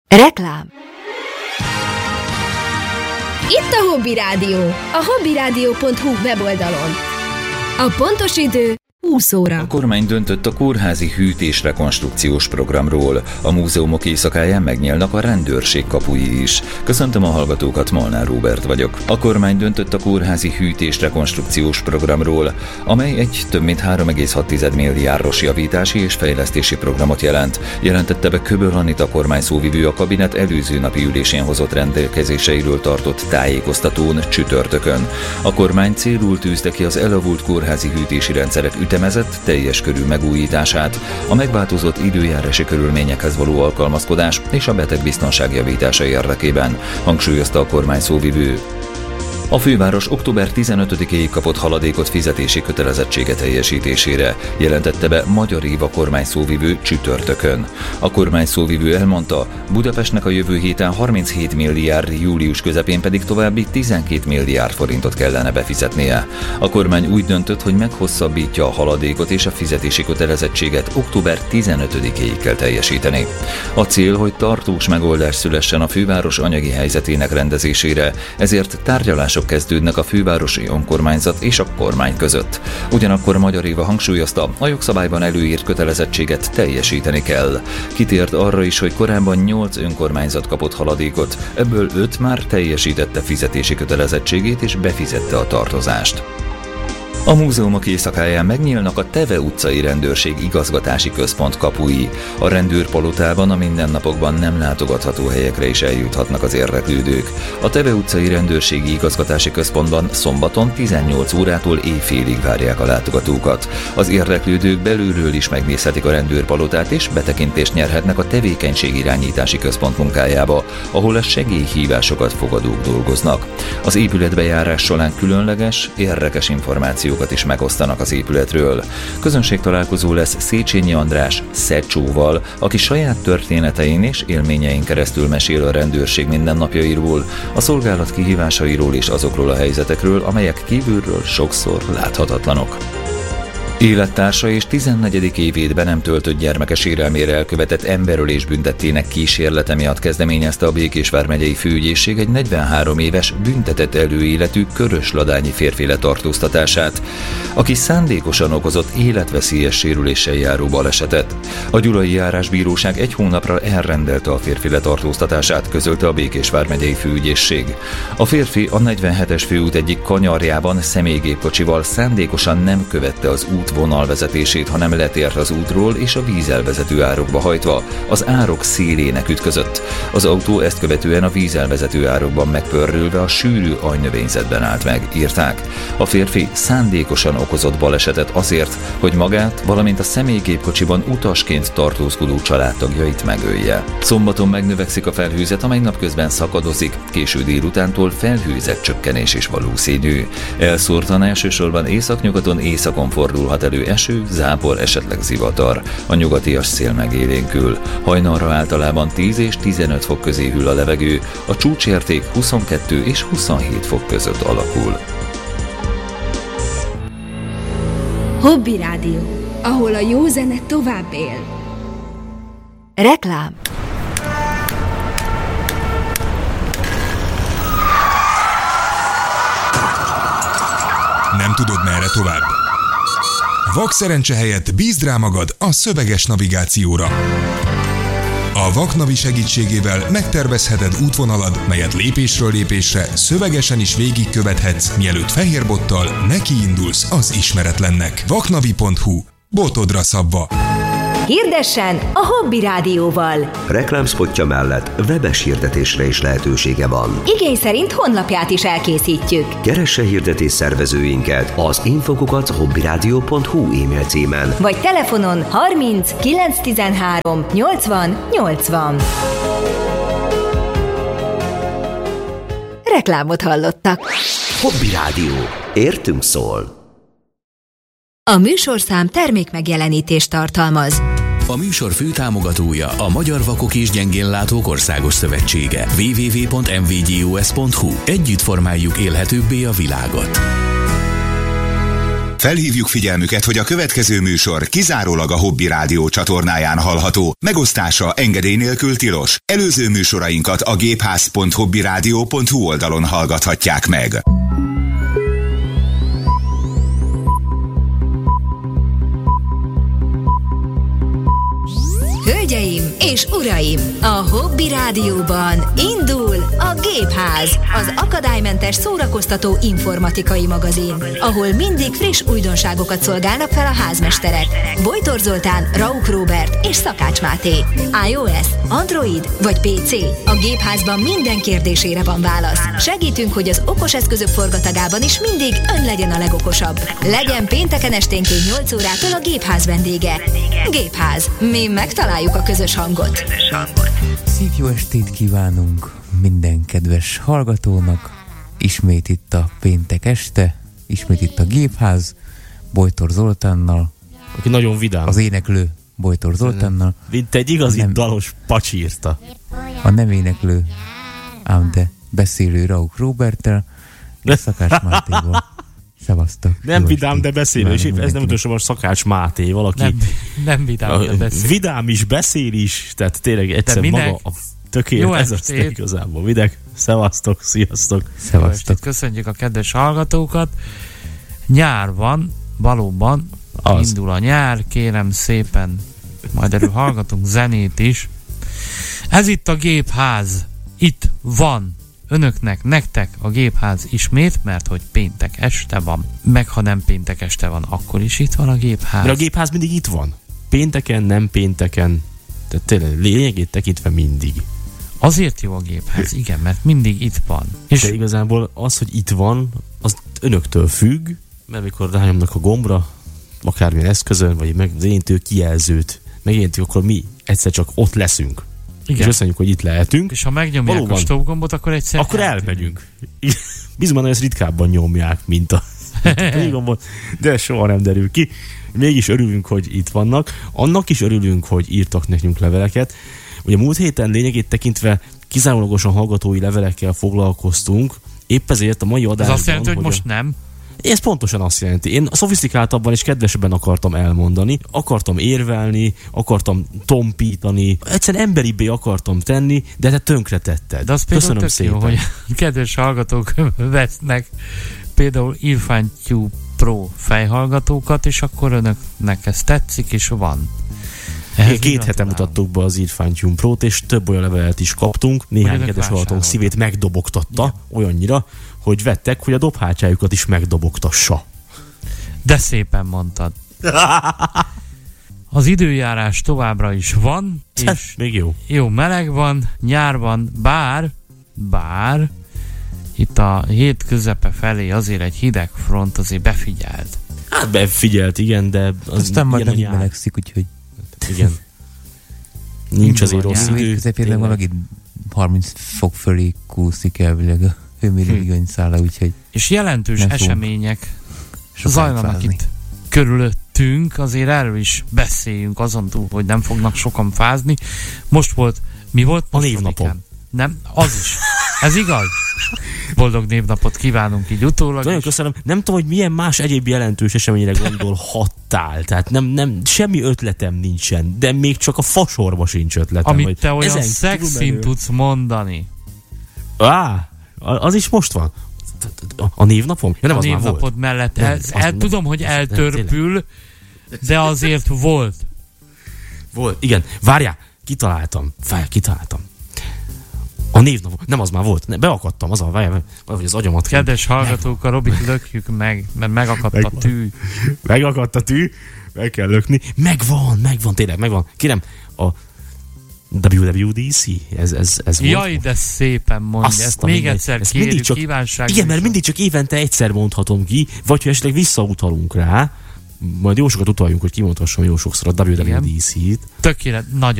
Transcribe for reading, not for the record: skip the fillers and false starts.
Reklám. Itt a Hobby Rádió, a hobbyradio.hu weboldalon. A pontos idő 20 óra. A kormány döntött a kórházi hűtés-rekonstrukciós programról. A múzeumok éjszakáján megnyílnak a rendőrség kapui is. Köszöntöm a hallgatókat, Molnár Róbert vagyok. A kormány döntött a kórházi hűtés-rekonstrukciós programról, amely egy több mint 3,6 milliárdos javítási és fejlesztési programot jelent. Jelentette be Köböl Anita kormányszóvivő a kabinet előző napi ülésén hozott rendelkezéseiről tartott tájékoztatón csütörtökön. A kormány célul tűzte ki az elavult kórházi hűtési rendszerek ütemezett, teljes körű megújítását, a megváltozott időjárási körülményekhez való alkalmazkodás és a betegbiztonság javítása érdekében, hangsúlyozta a kormány szóvivő. A főváros október 15-éig kapott haladékot fizetési kötelezettsége teljesítésére, jelentette be Magyar Éva kormányszóvivő csütörtökön. A kormányszóvivő elmondta, Budapestnek a jövő héten 37 milliárd, július közepén pedig további 12 milliárd forintot kellene befizetnie. A kormány úgy döntött, hogy meghosszabbítja a haladékot és a fizetési kötelezettséget október 15-éig kell teljesíteni. A cél, hogy tartós megoldás szülessen a főváros anyagi helyzetének rendezésére, ezért tárgyalások kezdődnek a fővárosi önkormányzat és a kormány között. Ugyanakkor Magyar Éva hangsúlyozta, a jogszabályban előírt kötelezettséget teljesíteni kell. Kitért arra is, hogy korábban 8 önkormányzat kapott haladékot, ebből 5 már teljesítette fizetési kötelezettségét és befizette a tartozást. A múzeumok éjszakáján megnyílnak a Teve utcai rendőrség igazgatási központ kapui. A rendőrpalotában a mindennapokban nem látogatható helyekre is eljuthatnak az érdeklődők. A Teve utcai rendőrségi igazgatási központban szombaton 18 órától éjfélig várják a látogatókat. Az érdeklődők belülről is megnézhetik a rendőrpalotát és betekintést nyerhetnek a tevékenységirányítási központ munkájába, ahol a segélyhívásokat fogadók dolgoznak. Az épületbejárás során különleges, érdekes információkat is megosztanak az épületről. Közönségtalálkozó lesz Széchenyi András Szecsóval, aki saját történetein és élményein keresztül mesél a rendőrség mindennapjairól, a szolgálat kihívásairól és azokról a helyzetekről, amelyek kívülről sokszor láthatatlanok. Élettársa és 14. évét be nem töltött gyermeke sérelmére elkövetett emberölés büntettének kísérlete miatt kezdeményezte a Békés vármegyei főügyészség egy 43 éves büntetett előéletű körösladányi férfi letartóztatását, aki szándékosan okozott életveszélyes sérüléssel járó balesetet. A Gyulai Járásbíróság 1 hónapra elrendelte a férfi letartóztatását, közölte a Békés vármegyei főügyészség. A férfi a 47-es főút egyik kanyarjában személygépkocsival szándékosan nem követte az útvonalvezetését, hanem letért az útról és a vízelvezető árokba hajtva az árok szélének ütközött. Az autó ezt követően a vízelvezető árokban megpörrülve a sűrű aljnövényzetben állt meg, írták. A férfi szándékosan okozott balesetet azért, hogy magát, valamint a személygépkocsiban utasként tartózkodó családtagjait megölje. Szombaton megnövekszik a felhőzet, amely napközben szakadozik, késő délutántól felhőzet csökkenés is valószínű. Elszórtan elsősorban északnyugaton, északon fordulhat elő eső, zápor, esetleg zivatar. A nyugatias szél megélénkül. Hajnalra általában 10 és 15 fok közé hűl a levegő, a csúcsérték 22 és 27 fok között alakul. Hobby Rádió, ahol a jó zene tovább él. Reklám. Nem tudod, merre tovább? Vakszerencse helyett bízd rá magad a szöveges navigációra. A Vaknavi segítségével megtervezheted útvonalad, melyet lépésről lépésre szövegesen is végigkövethetsz, mielőtt fehérbottal nekiindulsz az ismeretlennek. Vaknavi.hu. Botodra szabva. Hirdessen a Hobby Rádióval. Reklámszpotja mellett webes hirdetésre is lehetősége van. Igény szerint honlapját is elkészítjük. Keresse hirdetés szervezőinket az info@hobbyradio.hu e-mail címen. Vagy telefonon 30 913 80 80. Reklámot hallottak. Hobby Rádió. Értünk szól. A műsorszám termékmegjelenítést tartalmaz. A műsor főtámogatója a Magyar Vakok és Gyengénlátók Országos Szövetsége. www.mvgyos.hu. Együtt formáljuk élhetőbbé a világot. Felhívjuk figyelmüket, hogy a következő műsor kizárólag a Hobby Rádió csatornáján hallható. Megosztása engedély nélkül tilos. Előző műsorainkat a gépház.hobbyradio.hu oldalon hallgathatják meg. Hölgyeim és uraim, a Hobby Rádióban indul a Gépház, az akadálymentes szórakoztató informatikai magazin, ahol mindig friss újdonságokat szolgálnak fel a házmesterek. Bojtor Zoltán, Rauch Róbert és Szakács Máté. iOS, Android vagy PC? A Gépházban minden kérdésére van válasz. Segítünk, hogy az okos eszközök forgatagában is mindig ön legyen a legokosabb. Legyen pénteken esténként 8 órától a Gépház vendége. Gépház. Mi megtaláljuk a közös hangot. Szép jó estét kívánunk minden kedves hallgatónak. Ismét itt a péntek este, ismét itt a Gépház, Bojtor Zoltánnal. Aki nagyon vidám. Az éneklő Bojtor Zoltánnal. Mint egy igazi dalos pacsírta. A nem éneklő, ám de beszélő Rauch Róberttel, Szakács Mátéval. Szevasztok. Nem vidám, de beszélő, és ez nem utolsó most Szakács Máté, valaki. Nem vidám, de beszél. Vidám is, beszél is, tehát tényleg egyszer maga a tökélet, ez az igazából videg. Szevasztok, sziasztok. Szevasztok. Köszönjük a kedves hallgatókat. Nyár van, valóban indul a nyár, kérem szépen, majd erről hallgatunk zenét is. Ez itt a Gépház, itt van. Önöknek, nektek a Gépház ismét, mert hogy péntek este van. Meg ha nem péntek este van, akkor is itt van a Gépház. Mert a Gépház mindig itt van. Pénteken, nem pénteken. Tehát tényleg lényegét tekintve mindig. Azért jó a Gépház, igen, mert mindig itt van. És de igazából az, hogy itt van, az önöktől függ, mert mikor rányomnak a gombra, akármilyen eszközön, vagy megérintő kijelzőt megérintjük, akkor mi egyszer csak ott leszünk. Igen. És köszönjük, hogy itt lehetünk. És ha megnyomják valóban a stop gombot, akkor egyszer akkor elmegyünk. Bizony, hogy ezt ritkábban nyomják, mint a gombot, de soha nem derül ki. Mégis örülünk, hogy itt vannak. Annak is örülünk, hogy írtak nekünk leveleket. Ugye múlt héten lényegét tekintve kizárólagosan hallgatói levelekkel foglalkoztunk. Épp ezért a mai adásban... Ez azt jelenti, hogy most nem? Ez pontosan azt jelenti. Én szofisztikáltabban és kedvesebben akartam elmondani, akartam érvelni, akartam tompítani, egyszerűen emberibbé akartam tenni, de te tönkretetted. De az köszönöm szépen. Jó, hogy kedves hallgatók vesznek például Irfan-Tube Pro fejhallgatókat, és akkor önöknek ez tetszik, és van. Két hete mutattuk be az Irfan-Tube Pro-t, és több olyan levelet is kaptunk. Néhány kedves hallgatók szívét megdobogtatta, olyannyira, hogy vettek, hogy a dobhártyájukat is megdobogtassa. De szépen mondtad. Az időjárás továbbra is van, és még jó meleg van, nyár van, bár itt a hét közepe felé azért egy hideg front azért befigyelt. Hát befigyelt, igen, de aztán majd nem melegszik, úgyhogy igen. Nincs azért rossz idő. Közepén valaki 30 fok fölé kúszik elvileg a hőmérőigényszála, úgyhogy... És jelentős események zajlanak itt körülöttünk, azért erről is beszéljünk azon túl, hogy nem fognak sokan fázni. Most volt, mi volt? A névnapom. Nem, az is. Ez igaz? Boldog névnapot kívánunk így utólag. Nagyon köszönöm. Nem tudom, hogy milyen más egyéb jelentős eseményre gondolhattál. Tehát nem, semmi ötletem nincsen, de még csak a fasorba sincs ötletem. Amit te olyan szexin tudsz mondani. Az is most van. A névnapom? Ja, nem, a névnapod mellett. Tudom, hogy eltörpül, de azért volt. Volt, igen. Várjál, kitaláltam. A névnapom. Nem, az már volt. Beakadtam, vagy az agyamat. Kedves hallgatók, a Robit lökjük meg, mert megakadt a tű. Megakadt a tű, meg kell lökni. Megvan, tényleg megvan. Kérem, a WWDC, ez jaj, de szépen mondja, ezt még egyszer kérjük, kívánság. Igen, mert mindig csak évente egyszer mondhatom ki, vagy hogy esetleg visszautalunk rá, majd jó sokat utaljunk, hogy kimondhassam jó sokszor a WWDC-t. Tökélet, nagyon